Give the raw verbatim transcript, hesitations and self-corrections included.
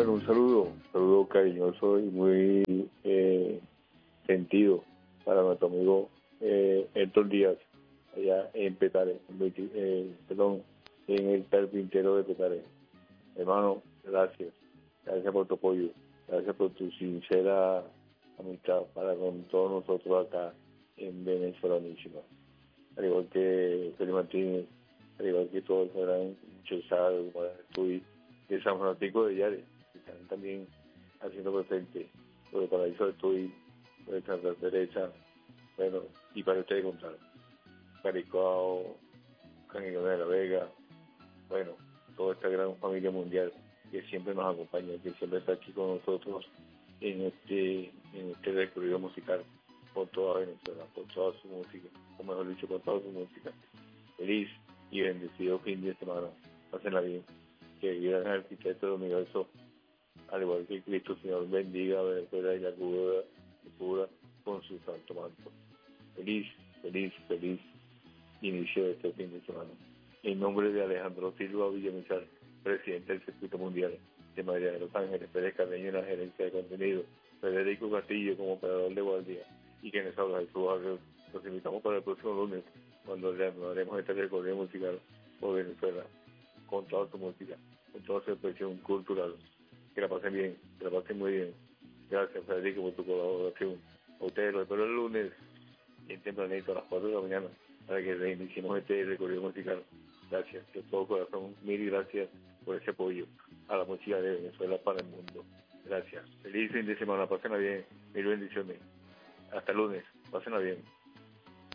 Bueno, un saludo, un saludo cariñoso y muy eh, sentido para nuestro amigo eh, Héctor Díaz, allá en Petare, en veinte, eh, perdón, en el carpintero de Petare. Hermano, gracias, gracias por tu apoyo, gracias por tu sincera amistad para con todos nosotros acá en Venezuela Unísima. Al igual que Felipe Martínez, al igual que todos los gran Chesal, Estuy, de San Francisco de Yare, que están también haciendo presente por el Paraíso de Estuy, por el Santa Teresa, bueno, y para ustedes contar, Caricao, Canillón de la Vega, bueno, toda esta gran familia mundial que siempre nos acompaña, que siempre está aquí con nosotros en este, en este recorrido musical por toda Venezuela, por toda su música, o mejor dicho, por toda su música. Feliz y bendecido fin de semana. Pásenla bien. Que el gran arquitecto del universo, al igual que Cristo, Señor, bendiga a Venezuela y la cubra, cubra con su santo manto. Feliz, feliz, feliz inicio de este fin de semana. En nombre de Alejandro Silva Villamizar, presidente del Circuito Mundial de María de los Ángeles, Pérez Carreño en la gerencia de contenido, Federico Castillo como operador de guardia, y que nos habla de su barrio. Los invitamos para el próximo lunes, cuando haremos este recorrido musical por Venezuela, con toda su música, con toda su expresión cultural. Que la pasen bien, que la pasen muy bien. Gracias, Federico, por tu colaboración. A ustedes los espero el lunes, bien tempranito, a las cuatro de la mañana, para que reiniciemos este recorrido musical. Gracias, de todo corazón, mil gracias por ese apoyo a la música de Venezuela para el mundo. Gracias. Feliz fin de semana, pásenla bien, mil bendiciones. Hasta el lunes, pásenla bien.